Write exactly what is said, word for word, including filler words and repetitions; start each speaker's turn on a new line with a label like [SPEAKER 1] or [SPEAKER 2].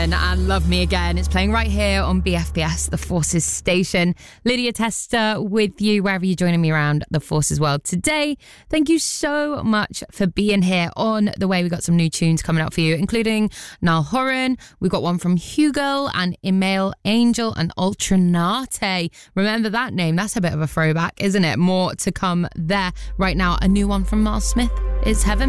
[SPEAKER 1] And Love Me Again. It's playing right here on B F B S, the Forces station. Lydia Tester with you wherever you're joining me around the Forces world today. Thank you so much for being here. On the way, we got some new tunes coming out for you, including Niall Horan. We got one from Hugo and Email Angel and Ultranate. Remember that name? That's a bit of a throwback, isn't it? More to come there. Right now, a new one from Miles Smith is Heaven.